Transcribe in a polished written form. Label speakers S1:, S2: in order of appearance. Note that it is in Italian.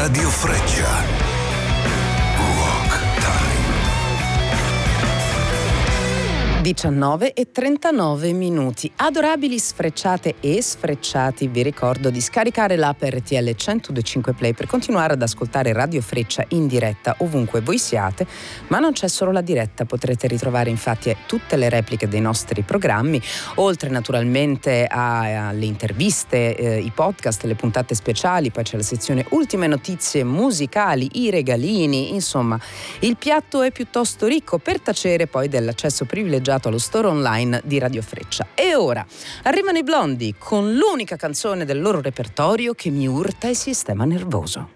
S1: Radio Freccia. Rock Time.
S2: 19:39. Adorabili sfrecciate e sfrecciati, vi ricordo di scaricare l'app RTL 102.5 Play per continuare ad ascoltare Radio Freccia in diretta ovunque voi siate, ma non c'è solo la diretta, potrete ritrovare infatti tutte le repliche dei nostri programmi, oltre naturalmente alle interviste, i podcast, le puntate speciali, poi c'è la sezione ultime notizie musicali, i regalini, insomma il piatto è piuttosto ricco per tacere poi dell'accesso privilegiato allo store online di Radio Freccia. E ora arrivano i Blondi con l'unica canzone del loro repertorio che mi urta il sistema nervoso.